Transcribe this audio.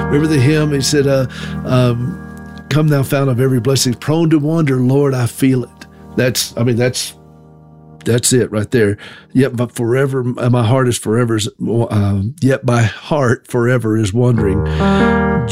Remember the hymn? He said, "Come, thou fount of every blessing, prone to wonder, Lord, I feel it." That's it right there. Yet, but forever, my heart is forever. Yet my heart forever is wondering.